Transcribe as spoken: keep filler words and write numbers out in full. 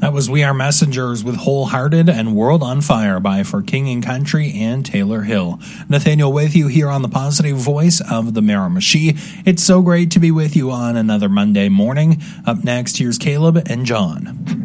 That was We Are Messengers with Wholehearted and World on Fire by For King and Country and Taylor Hill. Nathaniel with you here on the positive voice of the Miramichi. It's so great to be with you on another Monday morning. Up next, here's Caleb and John.